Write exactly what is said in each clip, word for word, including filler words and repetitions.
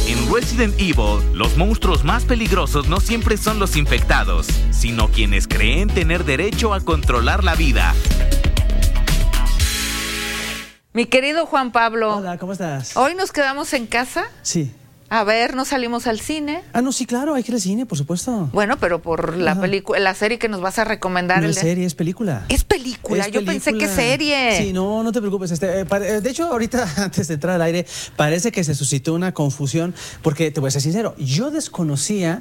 En Resident Evil, los monstruos más peligrosos no siempre son los infectados, sino quienes creen tener derecho a controlar la vida. Mi querido Juan Pablo. Hola, ¿cómo estás? ¿Hoy nos quedamos en casa? Sí. A ver, ¿no salimos al cine? Ah, no, sí, claro, hay que ir al cine, por supuesto. Bueno, pero por la película, la serie que nos vas a recomendar. No el es de... serie, es película. Es película, Es yo película. pensé que serie. Sí, no, no te preocupes. Este, eh, pare- de hecho, ahorita, antes de entrar al aire, parece que se suscitó una confusión, porque, te voy a ser sincero, yo desconocía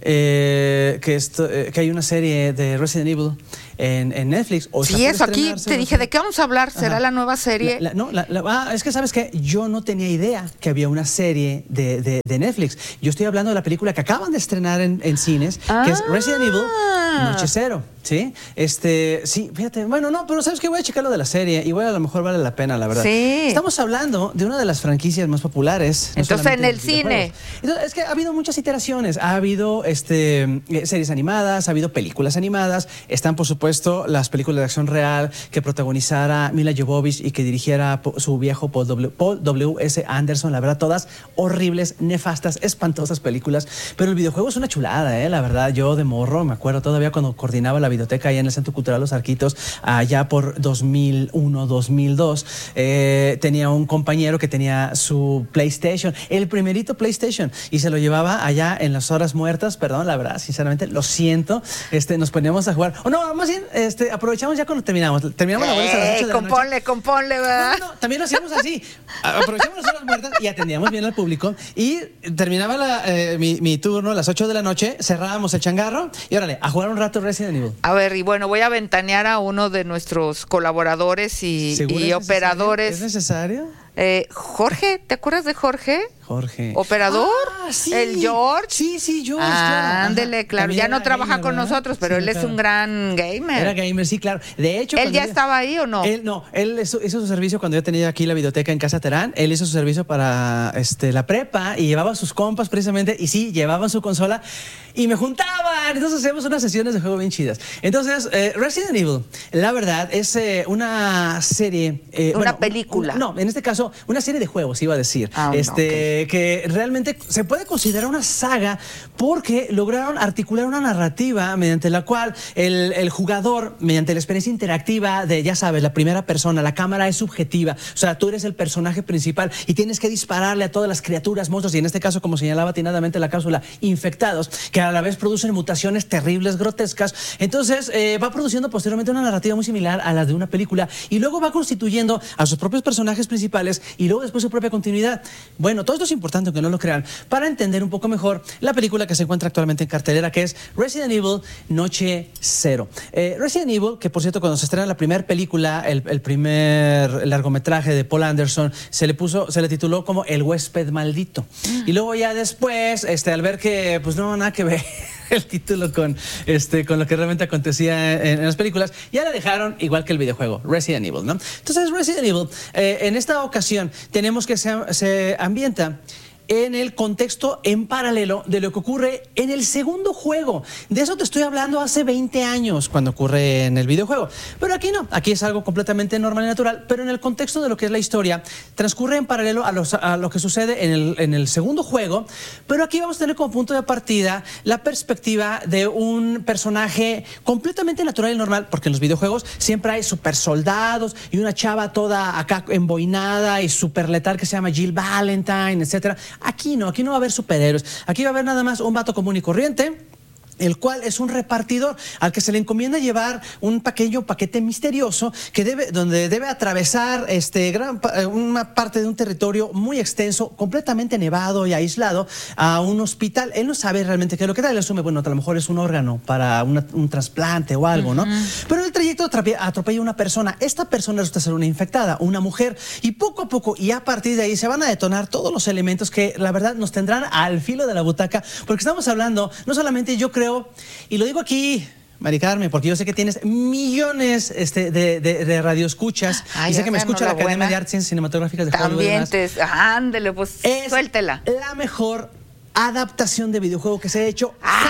eh, que, esto, eh, que hay una serie de Resident Evil en, en Netflix. O Sí, eso, aquí te dije, ¿de qué vamos a hablar? ¿Será Ajá. la nueva serie? La, la, no, la, la, ah, es que sabes que yo no tenía idea que había una serie de, de, de Netflix. Yo estoy hablando de la película que acaban de estrenar en, en cines, Ah. que es Resident Evil Noche Cero, ¿sí? Este, sí, fíjate, bueno, no, pero sabes que voy a checar lo de la serie, igual a lo mejor vale la pena, la verdad. Sí. Estamos hablando de una de las franquicias más populares. no Entonces, solamente en el de videojuegos. cine. Entonces, es que ha habido muchas iteraciones, ha habido este, eh, series animadas, ha habido películas animadas, están por supuesto las películas de acción real que protagonizara Mila Jovovich y que dirigiera po- su viejo Paul W. Paul W S. Anderson, la verdad, todas horribles, nefastas, espantosas películas, pero el videojuego es una chulada, ¿eh? La verdad, yo de morro, me acuerdo todavía cuando coordinaba la biblioteca allá en el Centro Cultural Los Arquitos, allá por dos mil uno, dos mil dos, eh, tenía un compañero que tenía su PlayStation, el primerito PlayStation, y se lo llevaba allá en las horas muertas, perdón, la verdad, sinceramente, lo siento, este, nos poníamos a jugar, o no, más bien, este, aprovechamos ya cuando terminamos, terminamos la vuelta a las ocho de la noche. componle, componle, ¿verdad? No, no, también lo hacíamos así. Aprovechamos las horas muertas y atendíamos bien al público. Y terminaba la, eh, mi, mi turno a las ocho de la noche, cerrábamos el changarro y órale, a jugar un rato Resident Evil. A ver, y bueno, voy a ventanear a uno de nuestros colaboradores y, ¿Seguro y es operadores. ¿Es necesario? Eh, Jorge, ¿te acuerdas de Jorge? Jorge. ¿Operador? Ah, sí. ¿El George? Sí, sí, George, Ah, claro. ándele, Ajá. claro. También Ya no era trabaja gamer, con ¿verdad? nosotros, pero Sí, él es claro. un gran gamer. Era gamer, sí, claro. De hecho, ¿Él cuando ya yo- estaba ahí o no? Él no, él hizo, hizo su servicio cuando yo tenía aquí la biblioteca en Casa Terán. Él hizo su servicio para este, la prepa y llevaba a sus compas precisamente. Y sí, llevaban su consola y me juntaban. Entonces hacíamos unas sesiones de juego bien chidas. Entonces, eh, Resident Evil, la verdad, es eh, una serie. eh, Una bueno, película. un- no, en este caso, una serie de juegos, iba a decir. Ah, no, este, que realmente se puede considerar una saga porque lograron articular una narrativa mediante la cual el, el jugador, mediante la experiencia interactiva de, ya sabes, la primera persona, la cámara es subjetiva, o sea, tú eres el personaje principal y tienes que dispararle a todas las criaturas, monstruos, y en este caso, como señalaba atinadamente la cápsula, infectados, que a la vez producen mutaciones terribles, grotescas. Entonces, eh, va produciendo posteriormente una narrativa muy similar a la de una película y luego va constituyendo a sus propios personajes principales y luego después su propia continuidad. Bueno, todo esto es importante, aunque no lo crean, para entender un poco mejor la película que se encuentra actualmente en cartelera, que es Resident Evil Noche Cero. Eh, Resident Evil, que por cierto, cuando se estrena la primera película, el, el primer largometraje de Paul Anderson, se le puso, se le tituló como El huésped maldito. Y luego ya después, este, al ver que, pues no, nada que ver el título con, este, con lo que realmente acontecía en, en las películas, ya la dejaron igual que el videojuego, Resident Evil, ¿no? Entonces, Resident Evil, eh, en esta ocasión, tenemos que se, se ambienta en el contexto en paralelo de lo que ocurre en el segundo juego. De eso te estoy hablando hace veinte años, cuando ocurre en el videojuego. Pero aquí no, aquí es algo completamente normal y natural, pero en el contexto de lo que es la historia, transcurre en paralelo a, los, a lo que sucede en el, en el segundo juego, pero aquí vamos a tener como punto de partida la perspectiva de un personaje completamente natural y normal, porque en los videojuegos siempre hay super soldados y una chava toda acá emboinada y super letal que se llama Jill Valentine, etcétera. Aquí no, aquí no va a haber superhéroes. Aquí va a haber nada más un vato común y corriente, el cual es un repartidor al que se le encomienda llevar un pequeño paquete misterioso que debe, donde debe atravesar este, gran, una parte de un territorio muy extenso, completamente nevado y aislado, a un hospital. Él no sabe realmente qué es lo que da, él asume, bueno, a lo mejor es un órgano para una, un trasplante o algo, ¿no? Uh-huh. Pero en el trayecto atropella a una persona. Esta persona resulta ser una infectada, una mujer, y poco a poco, y a partir de ahí, se van a detonar todos los elementos que, la verdad, nos tendrán al filo de la butaca, porque estamos hablando, no solamente yo creo, y lo digo aquí, Mari Carmen, porque yo sé que tienes millones este, de, de, de radioescuchas. Ay, y sé que me escucha la Academia de Artes y Ciencias Cinematográficas de Hollywood. También te... Ándele, pues, es suéltela. La mejor adaptación de videojuego que se ha hecho jamás.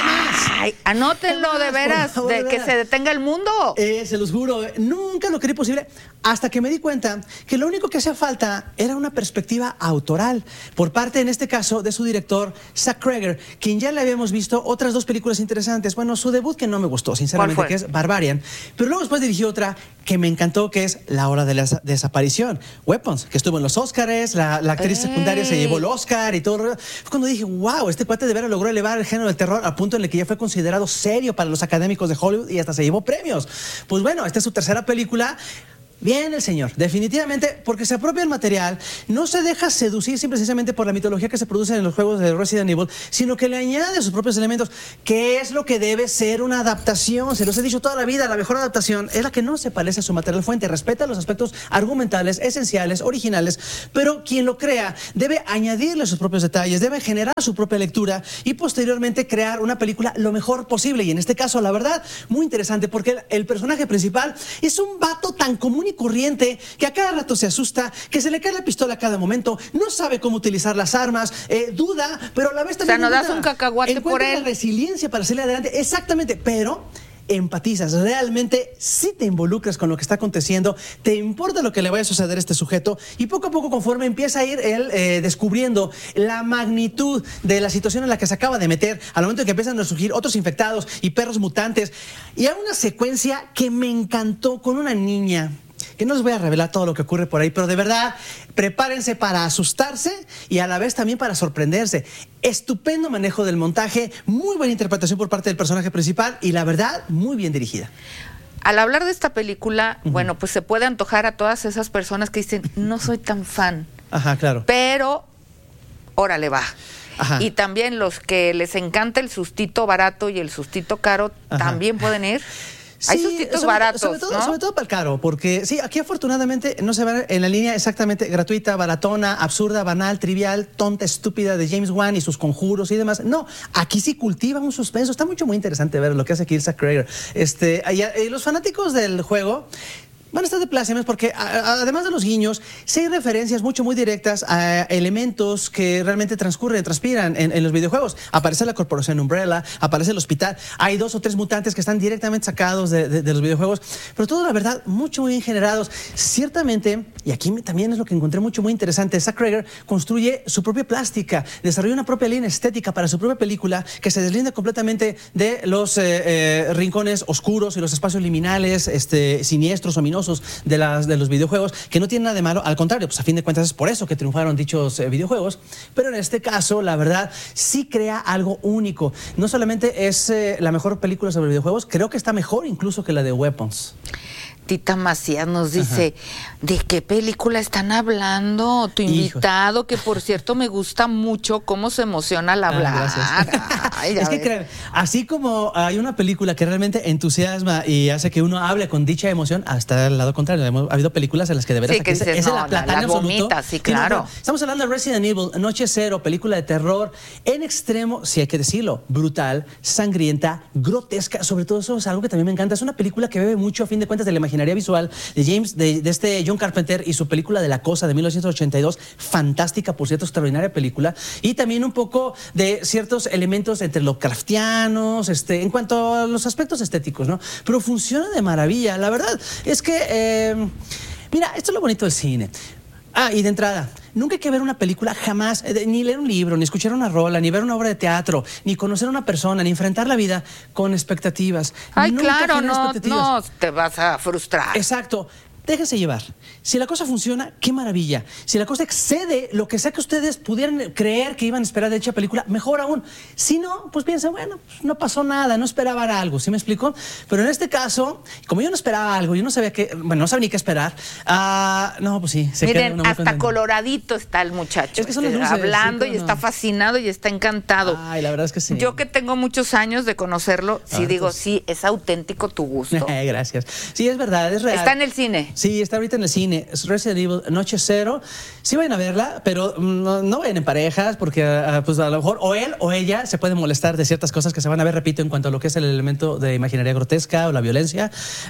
Ay, anótenlo Jamás, de veras, por favor, de de que veras. se detenga el mundo. Eh, se los juro, nunca lo creí posible hasta que me di cuenta que lo único que hacía falta era una perspectiva autoral por parte, en este caso, de su director, Zach Cregger, quien ya le habíamos visto otras dos películas interesantes. Bueno, su debut que no me gustó, sinceramente, ¿Cuál fue? que es Barbarian, pero luego después dirigió otra que me encantó, que es La Hora de la Des- Desaparición, Weapons, que estuvo en los Oscars, la, la actriz ¡Ey! secundaria se llevó el Oscar y todo. Fue cuando dije, wow, este cuate de veras logró elevar el género del terror al punto en el que ya fue considerado serio para los académicos de Hollywood y hasta se llevó premios. Pues bueno, esta es su tercera película. Bien el señor, definitivamente, porque se apropia el material, no se deja seducir simplemente por la mitología que se produce en los juegos de Resident Evil, sino que le añade sus propios elementos, que es lo que debe ser una adaptación. Se los he dicho toda la vida, la mejor adaptación es la que no se parece a su material fuente, respeta los aspectos argumentales, esenciales, originales, pero quien lo crea debe añadirle sus propios detalles, debe generar su propia lectura y posteriormente crear una película lo mejor posible. Y en este caso, la verdad, muy interesante, porque el, el personaje principal es un vato tan común y corriente que a cada rato se asusta, que se le cae la pistola a cada momento, no sabe cómo utilizar las armas, eh, duda, pero a la vez también O sea, no das encuentra- un cacahuate por encuentra él. la resiliencia para salir adelante, exactamente, pero empatizas, realmente sí te involucras con lo que está aconteciendo, te importa lo que le vaya a suceder a este sujeto y poco a poco, conforme empieza a ir él eh, descubriendo la magnitud de la situación en la que se acaba de meter, al momento en que empiezan a surgir otros infectados y perros mutantes, y hay una secuencia que me encantó con una niña, que no les voy a revelar todo lo que ocurre por ahí, pero de verdad, prepárense para asustarse y a la vez también para sorprenderse. Estupendo manejo del montaje, muy buena interpretación por parte del personaje principal y la verdad, muy bien dirigida. Al hablar de esta película, uh-huh. bueno, pues se puede antojar a todas esas personas que dicen, no soy tan fan. Ajá, claro. Pero, órale, va. Ajá. Y también los que les encanta el sustito barato y el sustito caro, Ajá. también pueden ir. Sí, hay sustitos sobre, baratos, sobre todo, ¿no? sobre todo para el caro, porque sí, aquí afortunadamente no se va en la línea exactamente gratuita, baratona, absurda, banal, trivial, tonta, estúpida de James Wan y sus conjuros y demás. No, aquí sí cultiva un suspenso. Está mucho, muy interesante ver lo que hace aquí Zach Cregger. Este, y, y los fanáticos del juego van a estar de plácemes porque a, a, además de los guiños, sí hay referencias mucho muy directas a elementos que realmente transcurren, transpiran en, en los videojuegos. Aparece la corporación Umbrella, aparece el hospital, hay dos o tres mutantes que están directamente sacados de, de, de los videojuegos, pero todo, la verdad, mucho muy bien generados. Ciertamente, y aquí también es lo que encontré mucho muy interesante, Zach Cregger construye su propia plástica, desarrolla una propia línea estética para su propia película que se deslinda completamente de los eh, eh, rincones oscuros y los espacios liminales, este, siniestros, ominosos de, las, de los videojuegos, que no tiene nada de malo, al contrario, pues a fin de cuentas es por eso que triunfaron dichos eh, videojuegos, pero en este caso, la verdad, sí crea algo único. No solamente es eh, la mejor película sobre videojuegos, creo que está mejor incluso que la de Weapons. Tita Macías nos dice, ajá, ¿de qué película están hablando? Tu invitado, hijo, que por cierto me gusta mucho cómo se emociona al hablar. Ah, Ay, es que creen, así como hay una película que realmente entusiasma y hace que uno hable con dicha emoción, hasta el lado contrario. Hemos, ha habido películas en las que de verdad sí, que dices, es no, la plata en absoluto. Sí, claro. Estamos hablando de Resident Evil, Noche Cero, película de terror en extremo, si hay que decirlo, brutal, sangrienta, grotesca. Sobre todo eso es algo que también me encanta. Es una película que bebe mucho, a fin de cuentas, de la imaginaria visual de James, de, de este John Carpenter y su película de La Cosa de mil novecientos ochenta y dos, fantástica, por cierto, extraordinaria película, y también un poco de ciertos elementos entre Lovecraftianos, este, en cuanto a los aspectos estéticos, ¿no? Pero funciona de maravilla. La verdad es que, eh, mira, esto es lo bonito del cine. Ah, y de entrada, nunca hay que ver una película jamás, eh, ni leer un libro, ni escuchar una rola, ni ver una obra de teatro, ni conocer a una persona, ni enfrentar la vida con expectativas. Ay, nunca claro, no, no te vas a frustrar. Exacto. Déjense llevar. Si la cosa funciona, qué maravilla. Si la cosa excede lo que sea que ustedes pudieran creer que iban a esperar de dicha película, mejor aún. Si no, pues piensen, bueno, pues no pasó nada, no esperaban algo, ¿sí me explico? Pero en este caso, como yo no esperaba algo, yo no sabía qué, bueno, no sabía ni qué esperar, uh, no, pues sí. Se Miren, queda hasta coloradito está el muchacho. Es que son los luces, hablando sí, y no. está fascinado y está encantado. Ay, la verdad es que sí. Yo que tengo muchos años de conocerlo, sí ah, digo, pues... sí, es auténtico tu gusto. Gracias. Sí, es verdad, es real. Está en el cine. Sí, está ahorita en el cine. Es Resident Evil, Noche Cero. Sí vayan a verla, pero no, no vayan en parejas porque uh, pues a lo mejor o él o ella se pueden molestar de ciertas cosas que se van a ver, repito, en cuanto a lo que es el elemento de imaginaria grotesca o la violencia.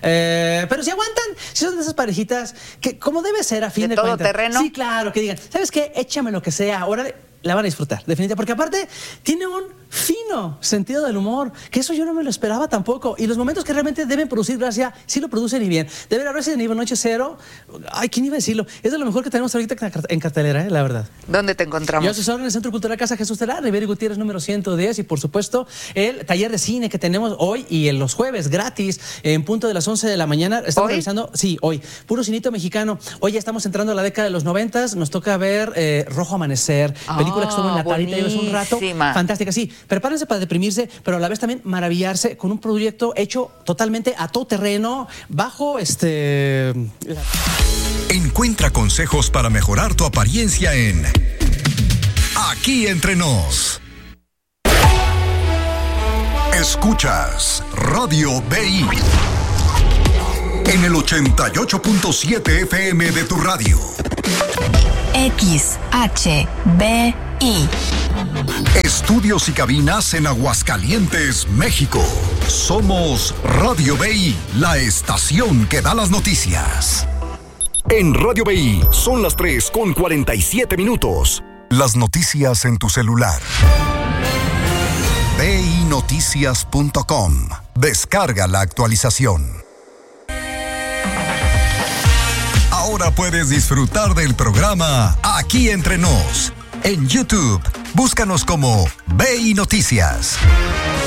Eh, pero si aguantan, si son de esas parejitas que como debe ser a fin de, de todo cuentas. terreno. Sí, claro, que digan, ¿sabes qué? Échame lo que sea, ahora la van a disfrutar, definitivamente, porque aparte tiene un fino sentido del humor, que eso yo no me lo esperaba tampoco. Y los momentos que realmente deben producir gracia, sí lo producen y bien. De ver a Resident Evil Noche Cero, ay, ¿quién iba a decirlo? Es de lo mejor que tenemos ahorita en cartelera, ¿eh? La verdad. ¿Dónde te encontramos? Yo asesoro en el Centro Cultural Casa Jesús Terá, Rivera y Gutiérrez número ciento diez, y por supuesto el taller de cine que tenemos hoy y en los jueves gratis en punto de las once de la mañana. Estamos ¿Hoy? revisando, sí, hoy, puro cinito mexicano. Hoy ya estamos entrando a la década de los noventas, nos toca ver eh, Rojo Amanecer, película Oh, que estuvo en la tablita hace un rato, buenísima. fantástica, sí. Prepárense para deprimirse, pero a la vez también maravillarse con un proyecto hecho totalmente a todo terreno, bajo este... la... Encuentra consejos para mejorar tu apariencia en Aquí Entre Nos. Escuchas Radio B I en el ochenta y ocho punto siete F M de tu radio. X H B I. Estudios y cabinas en Aguascalientes, México. Somos Radio B I, la estación que da las noticias. En Radio B I son las tres con cuarenta y siete minutos. Las noticias en tu celular. B I noticias punto com. Descarga la actualización. Ahora puedes disfrutar del programa Aquí Entre Nos. En YouTube, búscanos como B I Noticias.